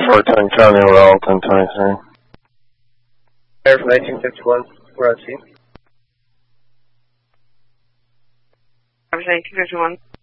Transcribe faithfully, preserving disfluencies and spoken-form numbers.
Fortin County, Royal ten twenty-three. Air from nineteen fifty-one, we're on scene. nineteen fifty-one.